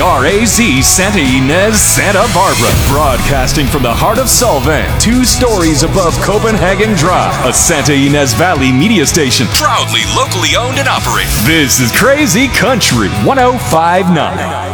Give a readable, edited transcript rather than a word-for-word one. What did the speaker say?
KRAZ Santa Ynez, Santa Barbara. Broadcasting from the heart of Solvang, 2 stories above Copenhagen Drive. A Santa Ynez Valley media station, proudly locally owned and operated. This is Crazy Country 1059.